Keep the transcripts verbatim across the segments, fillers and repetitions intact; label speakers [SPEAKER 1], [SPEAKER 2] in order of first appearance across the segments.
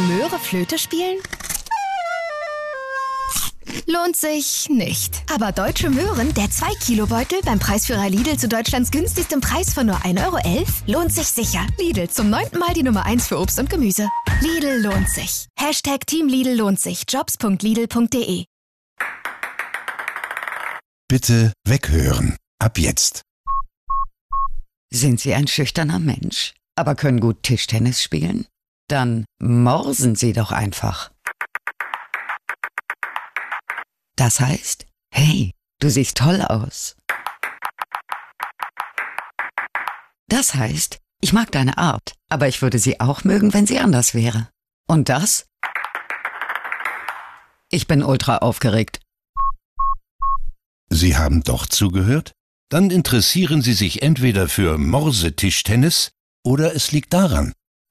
[SPEAKER 1] Möhre Flöte spielen? Lohnt sich nicht. Aber Deutsche Möhren, der zwei Kilo Beutel beim Preisführer Lidl zu Deutschlands günstigstem Preis von nur ein Euro elf, lohnt sich sicher. Lidl, zum neunten Mal die Nummer eins für Obst und Gemüse. Lidl lohnt sich. Hashtag Team Lidl lohnt sich. jobs punkt lidl punkt de.
[SPEAKER 2] Bitte weghören. Ab jetzt.
[SPEAKER 3] Sind Sie ein schüchterner Mensch, aber können gut Tischtennis spielen? Dann morsen Sie doch einfach. Das heißt, hey, du siehst toll aus. Das heißt, ich mag deine Art, aber ich würde sie auch mögen, wenn sie anders wäre. Und das? Ich bin ultra aufgeregt.
[SPEAKER 2] Sie haben doch zugehört? Dann interessieren Sie sich entweder für Morsetischtennis oder es liegt daran.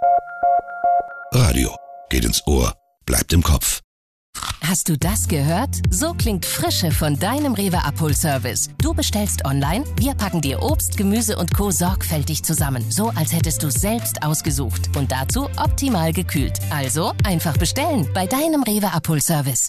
[SPEAKER 2] Radio geht ins Ohr, bleibt im Kopf.
[SPEAKER 4] Hast du das gehört? So klingt Frische von deinem Rewe Abholservice. Du bestellst online, wir packen dir Obst, Gemüse und Co. sorgfältig zusammen. So, als hättest du selbst ausgesucht. Und dazu optimal gekühlt. Also einfach bestellen bei deinem Rewe Abholservice.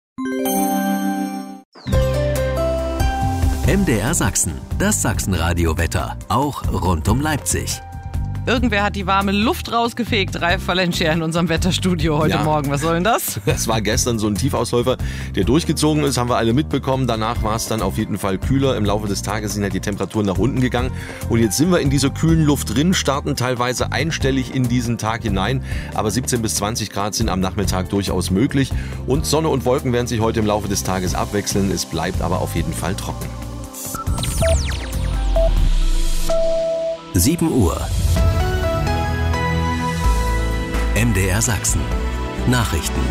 [SPEAKER 5] M D R Sachsen, das Sachsenradio-Wetter, auch rund um Leipzig.
[SPEAKER 6] Irgendwer hat die warme Luft rausgefegt. Ralf Valencia in unserem Wetterstudio heute
[SPEAKER 7] Ja.
[SPEAKER 6] Morgen. Was soll denn das?
[SPEAKER 7] Das war gestern so ein Tiefausläufer, der durchgezogen ist, haben wir alle mitbekommen. Danach war es dann auf jeden Fall kühler. Im Laufe des Tages sind ja die Temperaturen nach unten gegangen. Und jetzt sind wir in dieser kühlen Luft drin, starten teilweise einstellig in diesen Tag hinein. Aber siebzehn bis zwanzig Grad sind am Nachmittag durchaus möglich. Und Sonne und Wolken werden sich heute im Laufe des Tages abwechseln. Es bleibt aber auf jeden Fall trocken.
[SPEAKER 5] sieben Uhr. M D R Sachsen. Nachrichten.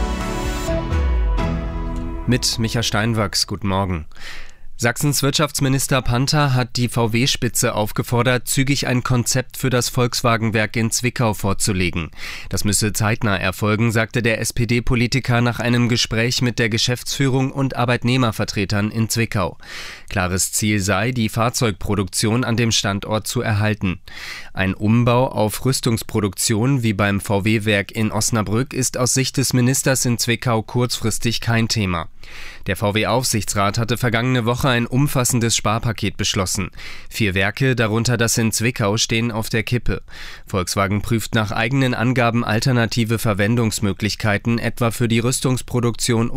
[SPEAKER 8] Mit Micha Steinwachs, guten Morgen. Sachsens Wirtschaftsminister Panther hat die V W-Spitze aufgefordert, zügig ein Konzept für das Volkswagenwerk in Zwickau vorzulegen. Das müsse zeitnah erfolgen, sagte der S P D-Politiker nach einem Gespräch mit der Geschäftsführung und Arbeitnehmervertretern in Zwickau. Klares Ziel sei, die Fahrzeugproduktion an dem Standort zu erhalten. Ein Umbau auf Rüstungsproduktion wie beim V W-Werk in Osnabrück ist aus Sicht des Ministers in Zwickau kurzfristig kein Thema. Der V W-Aufsichtsrat hatte vergangene Woche ein umfassendes Sparpaket beschlossen. Vier Werke, darunter das in Zwickau, stehen auf der Kippe. Volkswagen prüft nach eigenen Angaben alternative Verwendungsmöglichkeiten, etwa für die Rüstungsproduktion